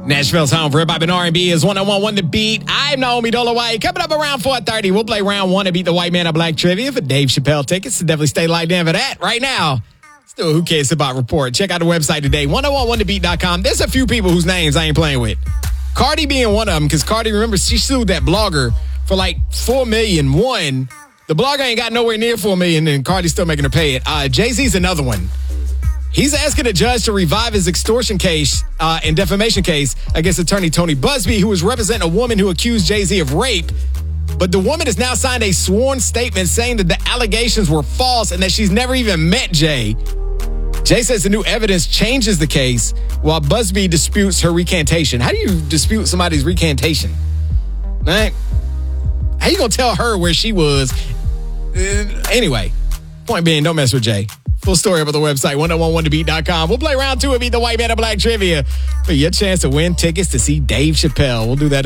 Nashville's home for hip-hop and R&B is 101 The Beat. I'm Naomi Dola White. Coming up around 4:30, we'll play round one to beat the White Man of Black Trivia for Dave Chappelle tickets. So definitely stay locked in for that right now. Let's do a Who Cares About report. Check out the website today, 1011thebeat.com. There's a few people whose names I ain't playing with. Cardi being one of them, because Cardi, remember, she sued that blogger for like $4 million. One, the blogger ain't got nowhere near $4 million, and Cardi's still making her pay it. Jay-Z's another one. He's asking a judge to revive his extortion case and defamation case against attorney Tony Busby, who was representing a woman who accused Jay-Z of rape. But the woman has now signed a sworn statement saying that the allegations were false and that she's never even met Jay. Jay says the new evidence changes the case while Busby disputes her recantation. How do you dispute somebody's recantation? Right? How you gonna tell her where she was? Anyway, point being, don't mess with Jay. Full story up on the website, 1011thebeat.com. We'll play round two and beat the White Man of Black Trivia for your chance to win tickets to see Dave Chappelle. We'll do that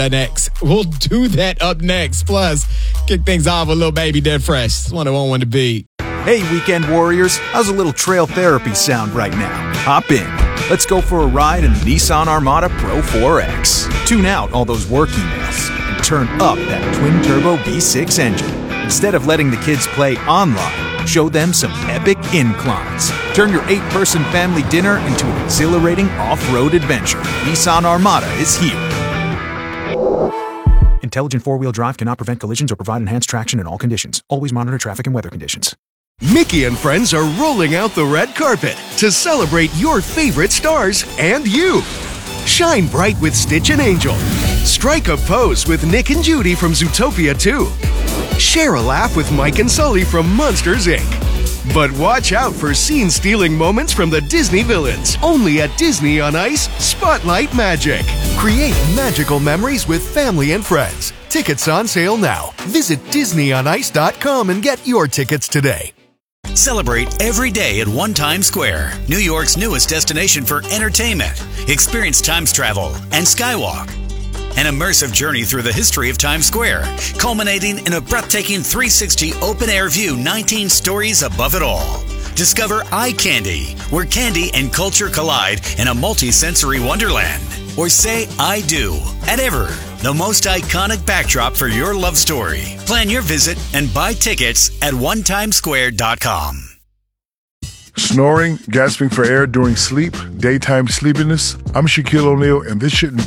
up next. Plus, kick things off with Lil Baby Dead Fresh. It's 1011 The Beat. Hey, weekend warriors. How's a little trail therapy sound right now? Hop in. Let's go for a ride in the Nissan Armada Pro 4X. Tune out all those work emails and turn up that twin-turbo V6 engine. Instead of letting the kids play online, show them some epic inclines. Turn your 8-person family dinner into an exhilarating off-road adventure. Nissan Armada is here. Intelligent four-wheel drive cannot prevent collisions or provide enhanced traction in all conditions. Always monitor traffic and weather conditions. Mickey and friends are rolling out the red carpet to celebrate your favorite stars and you. Shine bright with Stitch and Angel. Strike a pose with Nick and Judy from Zootopia 2. Share a laugh with Mike and Sully from Monsters, Inc. But watch out for scene-stealing moments from the Disney villains. Only at Disney on Ice Spotlight Magic. Create magical memories with family and friends. Tickets on sale now. Visit DisneyOnIce.com and get your tickets today. Celebrate every day at One Times Square, New York's newest destination for entertainment. Experience Times travel and Skywalk. An immersive journey through the history of Times Square, culminating in a breathtaking 360 open-air view 19 stories above it all. Discover Eye Candy, where candy and culture collide in a multi-sensory wonderland. Or say I do at Ever, the most iconic backdrop for your love story. Plan your visit and buy tickets at onetimesquare.com. Snoring, gasping for air during sleep, daytime sleepiness. I'm Shaquille O'Neal, and this shouldn't